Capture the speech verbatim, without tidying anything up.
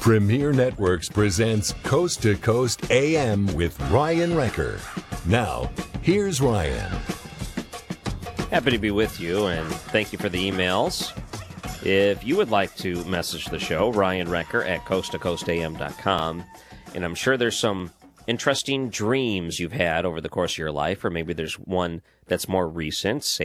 Premier Networks presents Coast to Coast A M with Ryan Recker. Now, here's Ryan. Happy to be with you, and thank you for the emails. If you would like to message the show, Ryan Recker at coast to coast a m dot com. And I'm sure there's some interesting dreams you've had over the course of your life, or maybe there's one that's more recent.